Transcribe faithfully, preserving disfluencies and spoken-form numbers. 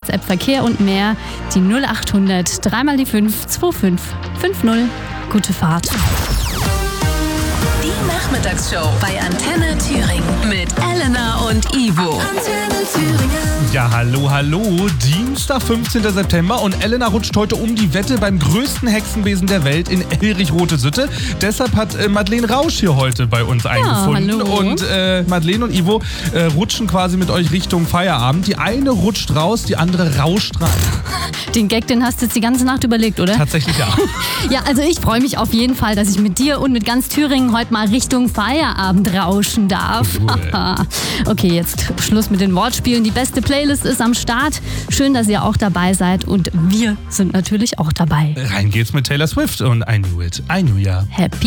WhatsApp, Verkehr und mehr. Die null acht hundert, dreimal die fünf, zwei fünf fünf null. Gute Fahrt. Die Nachmittagsshow bei Antenne Thüringen mit Elena und Ivo. Antenne Thüringen. Ja, hallo, hallo. Dienstag, fünfzehnten September und Elena rutscht heute um die Wette beim größten Hexenbesen der Welt in Elrich-Rote-Sitte. Deshalb hat äh, Madeleine Rausch hier heute bei uns eingefunden. hallo. Und äh, Madeleine und Ivo äh, rutschen quasi mit euch Richtung Feierabend. Die eine rutscht raus, die andere rauscht rein. Den Gag, den hast du jetzt die ganze Nacht überlegt, oder? Tatsächlich ja. Ja, also ich freue mich auf jeden Fall, dass ich mit dir und mit ganz Thüringen heute mal Richtung Feierabend rauschen darf. Cool. Okay, jetzt Schluss mit den Wortspielen. Die beste Playlist ist am Start. Schön, dass ihr auch dabei seid und wir sind natürlich auch dabei. Rein geht's mit Taylor Swift und I Knew It. I Knew Ya. Happy